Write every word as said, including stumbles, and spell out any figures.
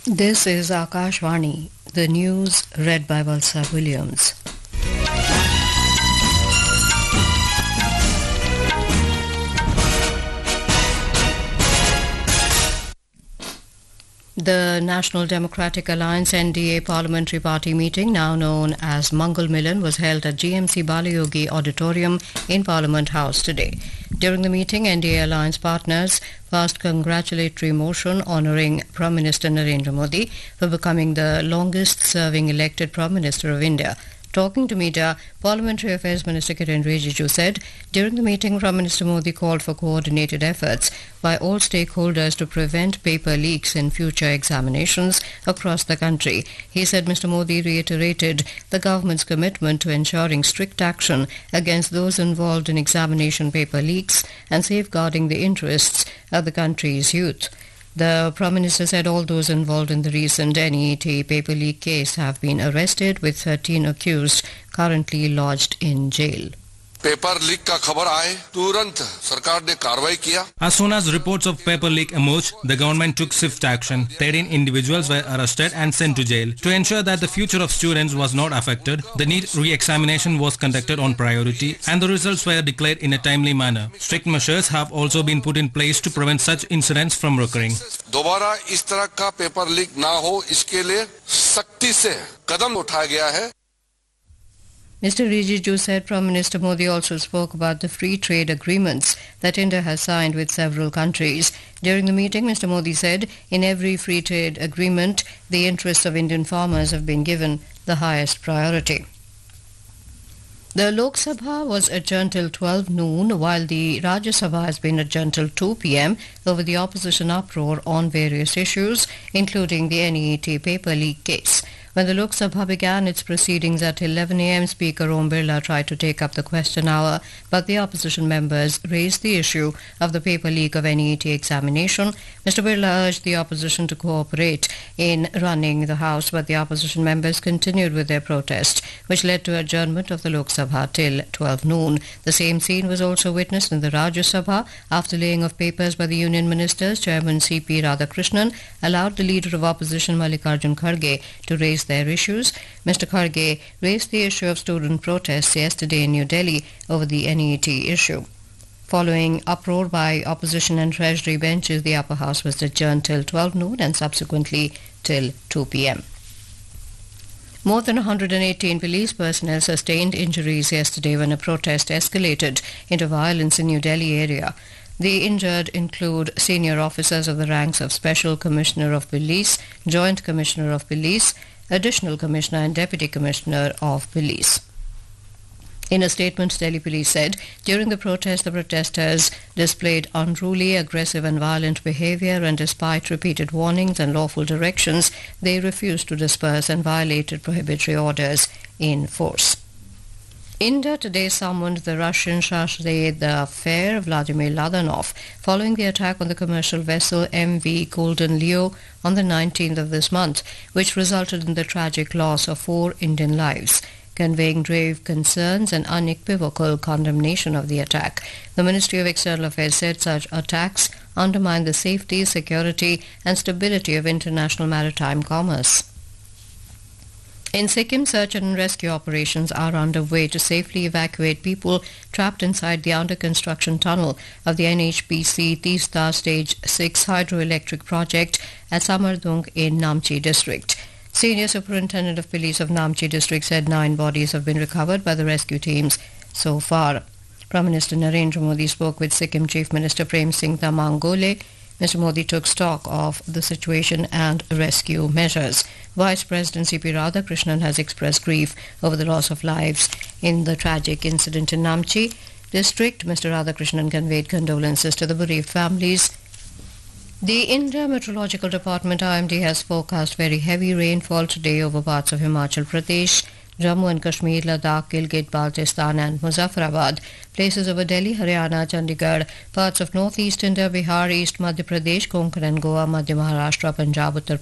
This is Akashvani, the news read by Valsa Williams. The National Democratic Alliance N D A Parliamentary Party meeting, now known as Mangal Milan, was held at G M C Balayogi Auditorium in Parliament House today. During the meeting, N D A alliance partners passed congratulatory motion honouring Prime Minister Narendra Modi for becoming the longest-serving elected Prime Minister of India. Talking to media, Parliamentary Affairs Minister Kiren Rijiju said during the meeting Prime Minister Modi called for coordinated efforts by all stakeholders to prevent paper leaks in future examinations across the country. He said Mister Modi reiterated the government's commitment to ensuring strict action against those involved in examination paper leaks and safeguarding the interests of the country's youth. The Prime Minister said all those involved in the recent N E T paper leak case have been arrested, with thirteen accused currently lodged in jail. Paper leak का खबर आए तुरंत सरकार ने कार्रवाई किया. As soon as reports of paper leak emerged, the government took swift action. thirteen individuals were arrested and sent to jail. To ensure that the future of students was not affected, the NEET re-examination was conducted on priority and the results were declared in a timely manner. Strict measures have also been put in place to prevent such incidents from recurring. दोबारा इस तरह का paper leak ना हो, इसके लिए सख्ती से कदम उठाया गया है. Mister Rijiju said Prime Minister Modi also spoke about the free trade agreements that India has signed with several countries. During the meeting, Mister Modi said in every free trade agreement, the interests of Indian farmers have been given the highest priority. The Lok Sabha was adjourned till twelve noon, while the Rajya Sabha has been adjourned till two p m over the opposition uproar on various issues, including the N E T paper leak case. When the Lok Sabha began its proceedings at eleven a m, Speaker Om Birla tried to take up the question hour, but the opposition members raised the issue of the paper leak of N E T examination. Mister Birla urged the opposition to cooperate in running the House, but the opposition members continued with their protest, which led to adjournment of the Lok Sabha till twelve noon. The same scene was also witnessed in the Rajya Sabha. After laying of papers by the Union Ministers, Chairman C P Radhakrishnan allowed the leader of opposition Mallikarjun Kharge to raise their issues. Mister Kharge raised the issue of student protests yesterday in New Delhi over the N E T issue. Following uproar by opposition and treasury benches, the upper house was adjourned till twelve noon and subsequently till two p m. More than one hundred eighteen police personnel sustained injuries yesterday when a protest escalated into violence in New Delhi area. The injured include senior officers of the ranks of Special Commissioner of Police, Joint Commissioner of Police, Additional Commissioner and Deputy Commissioner of Police. In a statement, Delhi Police said during the protest, the protesters displayed unruly, aggressive and violent behavior, and despite repeated warnings and lawful directions, they refused to disperse and violated prohibitory orders in force. India today summoned the Russian Chargé d'Affaires Vladimir Ladanov following the attack on the commercial vessel M V Golden Leo on the nineteenth of this month, which resulted in the tragic loss of four Indian lives, conveying grave concerns and unequivocal condemnation of the attack. The Ministry of External Affairs said such attacks undermine the safety, security and stability of international maritime commerce. In Sikkim, search and rescue operations are underway to safely evacuate people trapped inside the under-construction tunnel of the N H P C Teesta Stage six hydroelectric project at Samardung in Namchi district. Senior Superintendent of Police of Namchi district said nine bodies have been recovered by the rescue teams so far. Prime Minister Narendra Modi spoke with Sikkim Chief Minister Prem Singh Tamang Gole. Mister Modi took stock of the situation and rescue measures. Vice President C P Radhakrishnan has expressed grief over the loss of lives in the tragic incident in Namchi district. Mister Radhakrishnan conveyed condolences to the bereaved families. The India Meteorological Department I M D has forecast very heavy rainfall today over parts of Himachal Pradesh, Jammu and Kashmir, Ladakh, Gilgit, Baltistan and Muzaffarabad. Places over Delhi, Haryana, Chandigarh, parts of northeast India, Bihar, East Madhya Pradesh, Konkan and Goa, Madhya Maharashtra, Punjab, Uttar